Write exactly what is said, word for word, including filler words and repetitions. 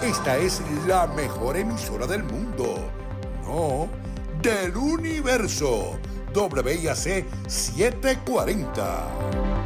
esta es la mejor emisora del mundo. No, del universo. W I A C setecientos cuarenta.